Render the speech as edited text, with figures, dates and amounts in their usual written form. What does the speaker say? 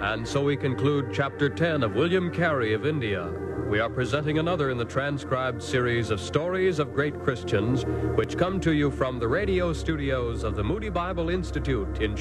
And so we conclude Chapter 10 of William Carey of India. We are presenting another in the transcribed series of stories of great Christians, which come to you from the radio studios of the Moody Bible Institute in